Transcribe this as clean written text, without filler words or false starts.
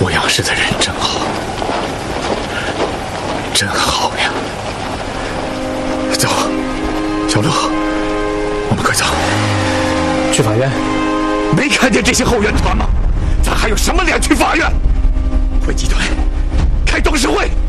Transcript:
牧羊市的人真好，真好呀！走，小陆，我们快走。 去法院？ 没看见这些后援团吗？咱还有什么脸去法院？汇集团，开董事会。